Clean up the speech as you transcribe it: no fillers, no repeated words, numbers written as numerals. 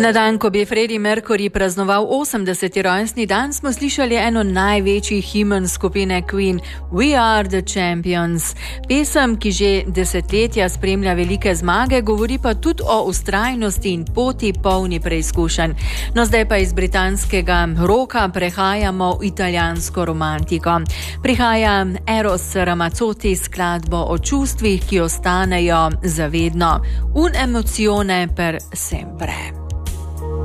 Na dan, ko bi Freddie Mercury praznoval 80. rojstni dan, smo slišali eno največjih himen skupine Queen, We Are The Champions. Pesem, ki že desetletja spremlja velike zmage, govori pa tudi o ustrajnosti in poti polni preizkušenj. No, zdaj pa iz britanskega roka prehajamo v italijansko romantiko. Prihaja Eros Ramazzotti s skladbo o čustvih, ki ostanejo zavedno. Un emozione per sempre.